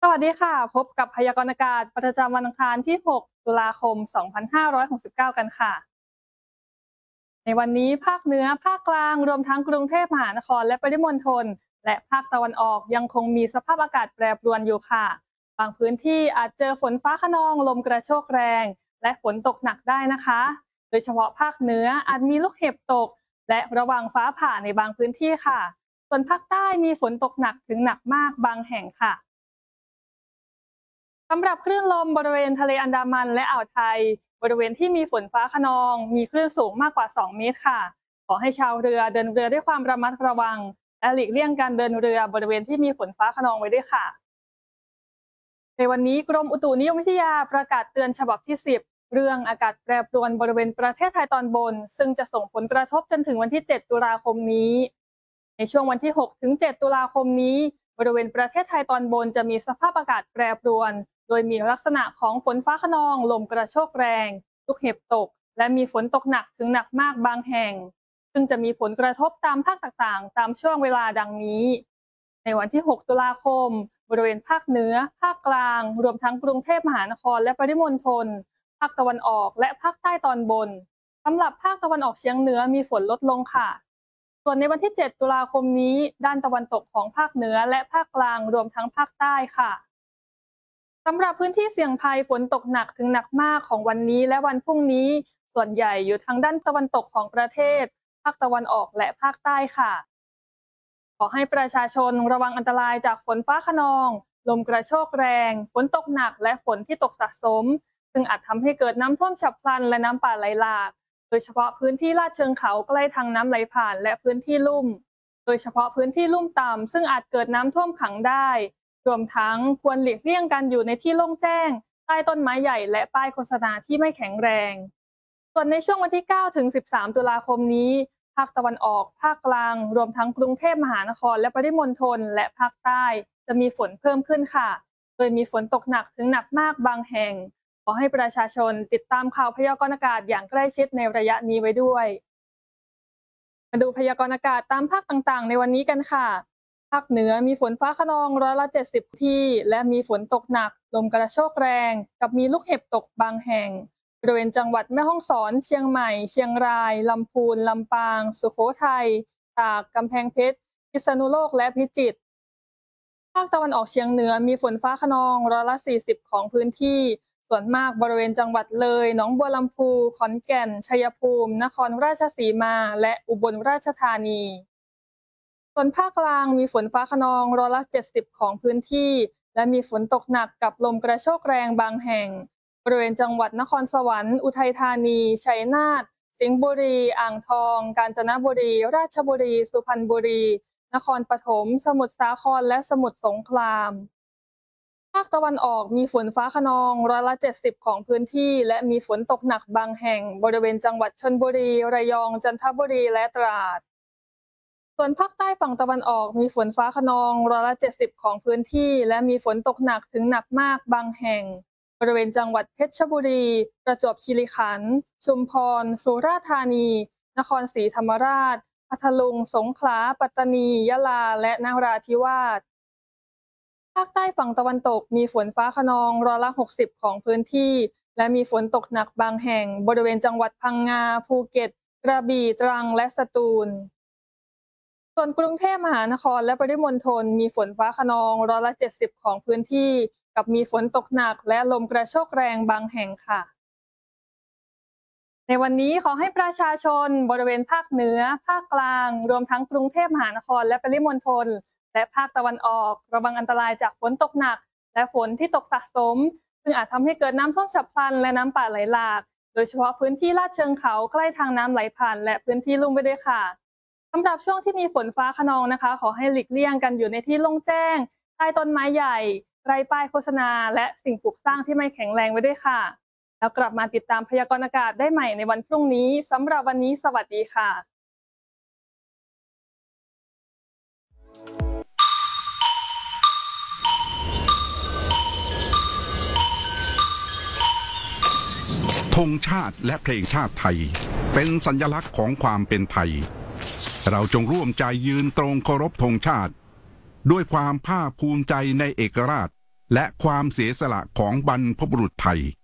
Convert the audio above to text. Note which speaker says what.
Speaker 1: สวัสดีค่ะพบกับพยากรณ์อากาศประจำวันอังคารที่ 6 ตุลาคม 2569 กันค่ะในวันนี้ภาคเหนือภาคกลางรวมทั้งกรุงเทพมหานครและปริมณฑลและภาคตะวันออกยังคงมีสภาพอากาศแปรปรวนอยู่ค่ะบางพื้นที่อาจเจอฝนฟ้าคะนองลมกระโชกแรงและฝนตกหนักได้นะคะโดยเฉพาะภาคเหนืออาจมีลูกเห็บตกและระวังฟ้าผ่าในบางพื้นที่ค่ะส่วนภาคใต้มีฝนตกหนักถึงหนักมากบางแห่งค่ะ สำหรับคลื่นลมบริเวณทะเลอันดามันและอ่าวไทยบริเวณที่มีฝนฟ้าคะนองมีคลื่นสูงมากกว่า2เมตรค่ะขอให้ชาวเรือเดินเรือด้วยความระมัดระวังและหลีกเลี่ยงการเดินเรือบริเวณที่มีฝนฟ้าคะนองไว้ด้วยค่ะในวันนี้กรมอุตุนิยมวิทยาประกาศเตือนฉบับที่10เรื่องอากาศแปรปรวนบริเวณประเทศไทยตอนบนซึ่งจะส่งผลกระทบจนถึงวันที่7ตุลาคมนี้ในช่วงวันที่6ถึง7ตุลาคมนี้บริเวณประเทศไทยตอนบนจะมีสภาพอากาศแปรปรวนโดยมีลักษณะของฝนฟ้าคะนองลมกระโชกแรงลูกเห็บตกและมีฝนตกหนักถึงหนักมากบางแห่งซึ่งจะมีผลกระทบตามภาคต่างๆตามช่วงเวลาดังนี้ในวันที่6ตุลาคมบริเวณภาคเหนือภาคกลางรวมทั้งกรุงเทพมหานครและปริมณฑลภาคตะวันออกและภาคใต้ตอนบนสำหรับภาคตะวันออกเฉียงเหนือมีฝนลดลงค่ะส่วนในวันที่7ตุลาคมนี้ด้านตะวันตกของภาคเหนือและภาคกลางรวมทั้งภาคใต้ค่ะสำหรับพื้นที่เสี่ยงภัยฝนตกหนักถึงหนักมากของวันนี้และวันพรุ่งนี้ส่วนใหญ่อยู่ทางด้านตะวันตกของประเทศภาคตะวันออกและภาคใต้ค่ะขอให้ประชาชนระวังอันตรายจากฝนฟ้าคะนองลมกระโชกแรงฝนตกหนักและฝนที่ตกสะสมซึ่งอาจทำให้เกิดน้ำท่วมฉับพลันและน้ำป่าไหลหลากโดยเฉพาะพื้นที่ลาดเชิงเขาใกล้ทางน้ำไหลผ่านและพื้นที่ลุ่มโดยเฉพาะพื้นที่ลุ่มต่ำซึ่งอาจเกิดน้ำท่วมขังได้รวมทั้งควรหลีกเลี่ยงการอยู่ในที่โล่งแจ้งใต้ต้นไม้ใหญ่และป้ายโฆษณาที่ไม่แข็งแรงส่วนในช่วงวันที่9ถึง13ตุลาคมนี้ภาคตะวันออกภาคกลางรวมทั้งกรุงเทพมหานครและปริมณฑลและภาคใต้จะมีฝนเพิ่มขึ้นค่ะโดยมีฝนตกหนักถึงหนักมากบางแห่งขอให้ประชาชนติดตามข่าวพยากรณ์อากาศอย่างใกล้ชิดในระยะนี้ไว้ด้วยมาดูพยากรณ์อากาศตามภาคต่างๆในวันนี้กันค่ะภาคเหนือมีฝนฟ้าคะนอง70%ที่และมีฝนตกหนักลมกระโชกแรงกับมีลูกเห็บตกบางแห่งบริเวณจังหวัดแม่ฮ่องสอนเชียงใหม่เชียงรายลำพูนลำปางสุโขทัยตากกำแพงเพชรพิษณุโลกและพิจิตรภาคตะวันออกเฉียงเหนือมีฝนฟ้าคะนอง40%ของพื้นที่ส่วนมากบริเวณจังหวัดเลยหนองบัวลำพูขอนแก่นชัยภูมินครราชสีมาและอุบลราชธานีส่วนภาคกลางมีฝนฟ้าคะนอง70%ของพื้นที่และมีฝนตกหนักกับลมกระโชกแรงบางแห่งบริเวณจังหวัดนครสวรรค์อุทัยธานีชัยนาทสิงห์บุรีอ่างทองกาญจนบุรีราชบุรีสุพรรณบุรีนครปฐมสมุทรสาครและสมุทรสงครามภาคตะวันออกมีฝนฟ้าคะนอง70%ของพื้นที่และมีฝนตกหนักบางแห่งบริเวณจังหวัดชลบุรีระยองจันทบุรีและตราดส่วนภาคใต้ฝั่งตะวันออกมีฝนฟ้าคะนอง70%ของพื้นที่และมีฝนตกหนักถึงหนักมากบางแห่งบริเวณจังหวัดเพชรบุรีประจวบคีรีขันธ์ชุมพรสุราษฎร์ธานีนครศรีธรรมราชพัทลุงสงขลาปัตตานียะลาและนราธิวาสภาคใต้ฝั่งตะวันตกมีฝนฟ้าคะนอง60%ของพื้นที่และมีฝนตกหนักบางแห่งบริเวณจังหวัดพังงาภูเก็ตกระบี่ตรังและสตูลส่วนกรุงเทพมหานครและปริมณฑลมีฝนฟ้าคะนอง70%ของพื้นที่กับมีฝนตกหนักและลมกระโชกแรงบางแห่งค่ะในวันนี้ขอให้ประชาชนบริเวณภาคเหนือภาคกลางรวมทั้งกรุงเทพมหานครและปริมณฑลและภาคตะวันออกระวังอันตรายจากฝนตกหนักและฝนที่ตกสะสมซึ่งอาจทำให้เกิดน้ำท่วมฉับพลันและน้ำป่าไหลหลากโดยเฉพาะพื้นที่ลาดเชิงเขาใกล้ทางน้ำไหลผ่านและพื้นที่ลุ่มไปด้วยค่ะสำหรับช่วงที่มีฝนฟ้าคะนองนะคะขอให้หลีกเลี่ยงกันอยู่ในที่โล่งแจ้งใต้ต้นไม้ใหญ่ไร้ป้ายโฆษณาและสิ่งปลูกสร้างที่ไม่แข็งแรงไว้ด้วยค่ะแล้วกลับมาติดตามพยากรณ์อากาศได้ใหม่ในวันพรุ่งนี้สำหรับวันนี้สวัสดีค่ะ
Speaker 2: ธงชาติและเพลงชาติไทยเป็นสัญลักษณ์ของความเป็นไทยเราจงร่วมใจยืนตรงเคารพธงชาติด้วยความภาคภูมิใจในเอกราชและความเสียสละของบรรพบุรุษไทย